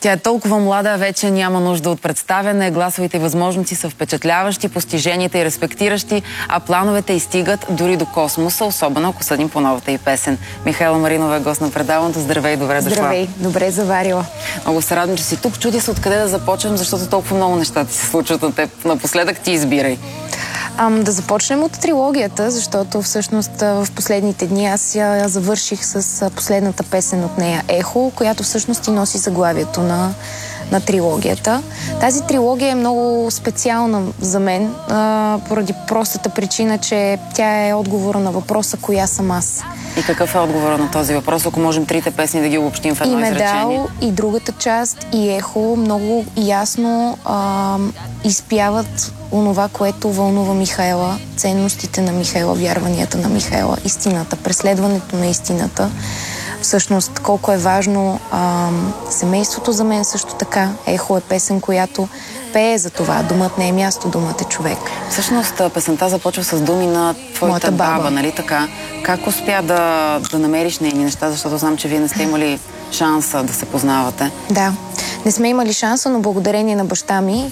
Тя е толкова млада, вече няма нужда от представяне, гласовите възможности са впечатляващи, постиженията и респектиращи, а плановете й стигат дори до космоса, особено ако съдим по новата й песен. Михаела Маринова е гост на предаването. Здравей, добре дошла. Здравей, добре заварила. Много се радвам, че си тук. Чудя се откъде да започнем, защото толкова много неща ти се случват от теб. Напоследък ти избирай. Да започнем от трилогията, защото всъщност в последните дни аз я завърших с последната песен от нея «Ехо», която всъщност и носи заглавието на трилогията. Тази трилогия е много специална за мен, поради простата причина, че тя е отговора на въпроса «Коя съм аз?». И какъв е отговора на този въпрос, ако можем трите песни да ги обобщим в едно изречение? И «Медал», и другата част, и «Ехо» много ясно изпяват онова, което вълнува Михаела, ценностите на Михаела, вярванията на Михаела, истината, преследването на истината. Всъщност, колко е важно семейството за мен също така. «Ехо» е песен, която пее за това. Думът не е място, думът е човек. Всъщност, песента започва с думи на твоята баба, нали така? Как успя да намериш нейни неща, защото знам, че вие не сте имали шанса да се познавате? Да, не сме имали шанса, но благодарение на баща ми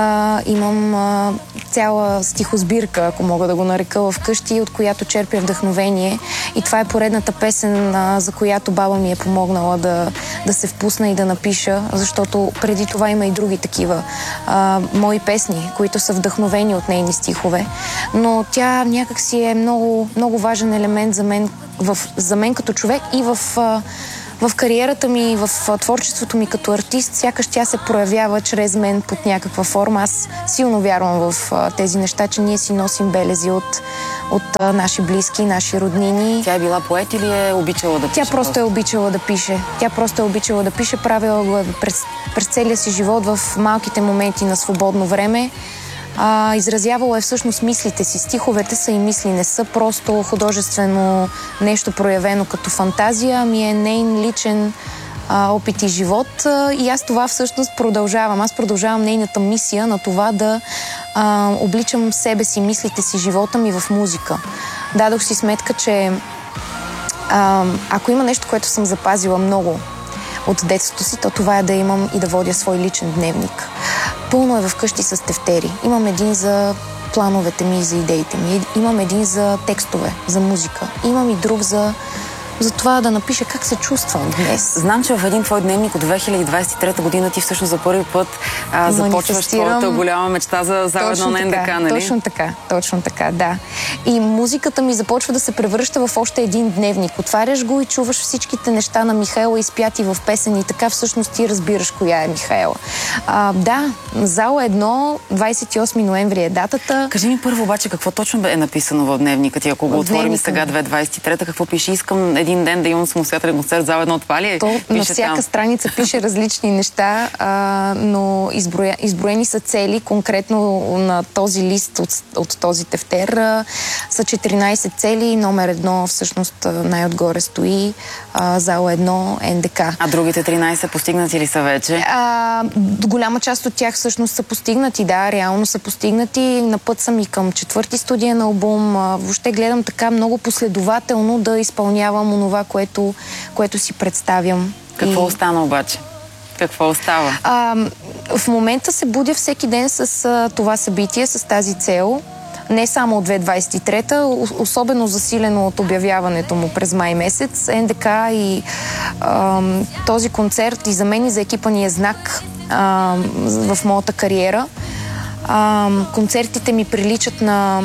имам цяла стихосбирка, ако мога да го нарека, вкъщи, от която черпя вдъхновение. И това е поредната песен, за която баба ми е помогнала да се впусна и да напиша, защото преди това има и други такива мои песни, които са вдъхновени от нейни стихове. Но тя някак си е много, много важен елемент за мен като човек и в кариерата ми, в творчеството ми като артист, сякаш тя се проявява чрез мен под някаква форма. Аз силно вярвам в тези неща, че ние си носим белези от наши близки, наши роднини. Тя е била поет или е обичала да пише? Тя просто е обичала да пише. Тя просто е обичала да пише, правила го през целия си живот в малките моменти на свободно време. Изразявала е всъщност мислите си. Стиховете са и мисли, не са просто художествено нещо проявено като фантазия, ами е нейн личен опит и живот. И аз това всъщност продължавам. Аз продължавам нейната мисия на това да обличам себе си, мислите си, живота ми в музика. Дадох си сметка, че ако има нещо, което съм запазила много от детството си, то това е да имам и да водя свой личен дневник. Пълно е вкъщи с тефтери. Имам един за плановете ми и за идеите ми. Имам един за текстове, за музика. Имам и друг за това да напиша как се чувствам днес. Знам, че в един твой дневник от 2023 година ти всъщност за първи път започваш твоята голяма мечта за зала 1 на НДК, нали? Точно така, да. И музиката ми започва да се превръща в още един дневник. Отваряш го и чуваш всичките неща на Михаела изпяти в песен и така всъщност ти разбираш коя е Михаела. Да, зала 1, 28 ноември е датата. Кажи ми първо обаче какво точно е написано в дневника ти, ако го отворим сега 2023, какво пише? Искам един ден да имам самостоятелен концерт, зала 1 това ли е? На всяка страница пише различни неща, но изброени са цели. Конкретно на този лист от този тефтер са 14 цели. Номер 1 всъщност най-отгоре стои зала 1 НДК. А другите 13 постигнати ли са вече? Голяма част от тях всъщност са постигнати, да, реално са постигнати. На път съм и към 4-ти студиен албум. Въобще гледам така много последователно да изпълнявам онова, което си представям. Какво остана обаче? Какво остава? В момента се будя всеки ден с това събитие, с тази цел. Не само от 2023-та, особено засилено от обявяването му през май месец. НДК и този концерт и за мен и за екипа ни е знак в моята кариера. Концертите ми приличат на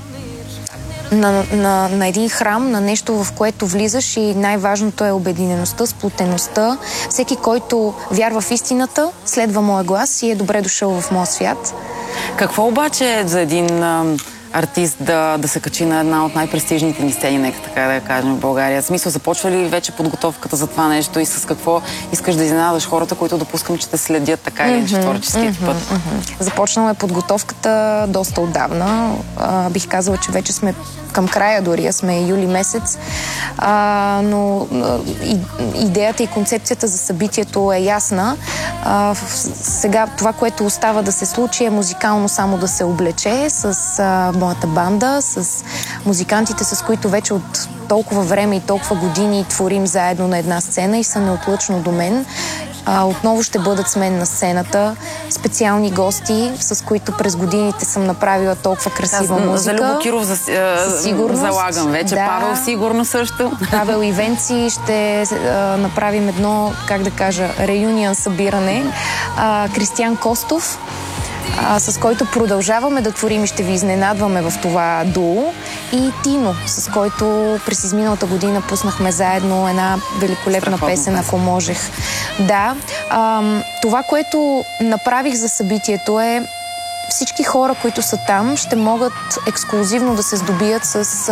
един храм, на нещо, в което влизаш и най-важното е обединеността, сплотеността. Всеки, който вярва в истината, следва моя глас и е добре дошъл в моя свят. Какво обаче за един артист да се качи на една от най-престижните ни сцени, нека така да кажем, в България? В смисъл, започва ли вече подготовката за това нещо и с какво искаш да изненадаш хората, които допускам, че те следят така или иначе творческият път? Започнала е подготовката доста отдавна. Бих казала, че вече сме към края, дори сме юли месец. Но идеята и концепцията за събитието е ясна. Сега това, което остава да се случи, е музикално само да се облече с моята банда, с музикантите, с които вече от толкова време и толкова години творим заедно на една сцена и са неотлъчно до мен. Отново ще бъдат с мен на сцената. Специални гости, с които през годините съм направила толкова красива музика. За Любо Киров залагам вече. Да. Павел сигурно също. Павел и Венци ще направим едно, как да кажа, реюнион събиране. Кристиян Костов, с който продължаваме да творим и ще ви изненадваме в това дуо. И Тино, с който през изминалата година пуснахме заедно една великолепна песен, ако можех. Да. Това, което направих за събитието е всички хора, които са там, ще могат ексклузивно да се здобият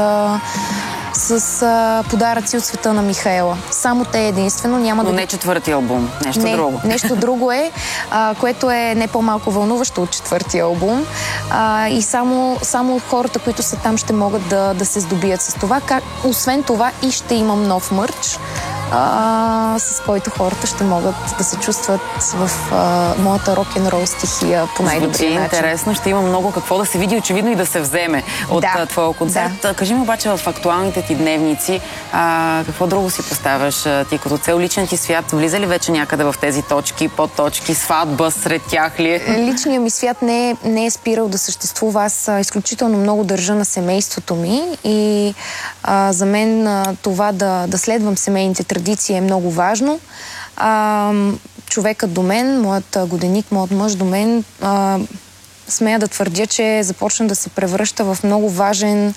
с подаръци от света на Михаела. Само те единствено няма да... Но не четвърти албум, нещо друго. Нещо друго е, което е не по-малко вълнуващо от четвърти албум. И само хората, които са там, ще могат да се здобият с това. Освен това и ще имам нов мърч, с който хората ще могат да се чувстват в моята рок-н-рол стихия по най-добрия начин. Интересно, ще има много какво да се види, очевидно и да се вземе от твоя концерт. Да. Кажи ми обаче в актуалните ти дневници, какво друго си поставяш ти като цел? Личен ти свят влиза ли вече някъде в тези точки, подточки, сватба сред тях ли? Личният ми свят не е спирал да съществува. Аз изключително много държа на семейството ми и за мен това да следвам семейните традиции е много важно. Човекът до мен, моят годеник, моят мъж до мен, смея да твърдя, че започна да се превръща в много важен,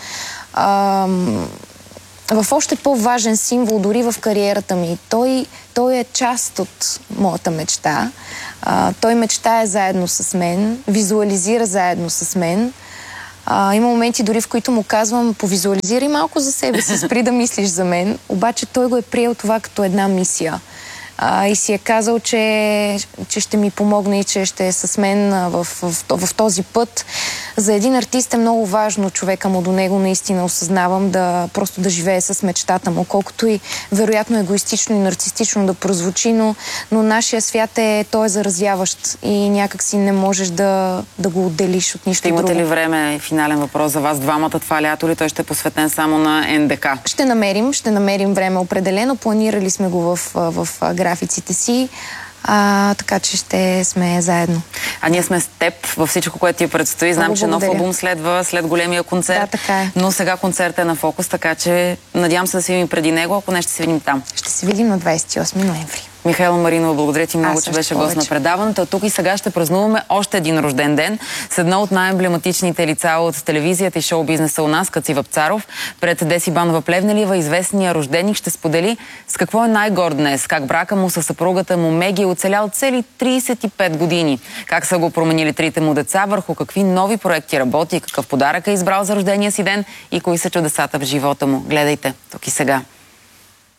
в още по-важен символ дори в кариерата ми. Той е част от моята мечта. Той мечтае заедно с мен, визуализира заедно с мен. Има моменти дори, в които му казвам: повизуализирай малко за себе си, спри да мислиш за мен. Обаче той го е приел това като една мисия. И си е казал, че ще ми помогне и че ще е с мен в този път. За един артист е много важно човека му до него, наистина осъзнавам, просто да живее с мечтата му, колкото и вероятно егоистично и нарцистично да прозвучи, но нашия свят той е заразяващ и някак си не можеш да го отделиш от нищо друго. Имате ли време, финален въпрос за вас двамата, това лято ли той ще е посветен само на НДК? Ще намерим време определено, планирали сме го в графиците си, така че ще сме заедно. А ние сме с теб във всичко, което ти предстои. Знам, че нов албум следва след големия концерт. Да, така е. Но сега концертът е на фокус, така че надявам се да се видим преди него, ако не ще се видим там. Ще се видим на 28 ноември. Михаела Маринова, благодаря ти много, че беше гост на предаването. Тук и сега ще празнуваме още един рожден ден с едно от най-емблематичните лица от телевизията и шоу-бизнеса у нас, Каци Вапцаров. Пред Деси Банова-Плевнелиева известният рожденик ще сподели с какво е най-горд днес, как брака му със съпругата му Меги е оцелял цели 35 години, как са го променили трите му деца, върху какви нови проекти работи, какъв подарък е избрал за рождения си ден и кои са чудесата в живота му. Гледайте тук и сега.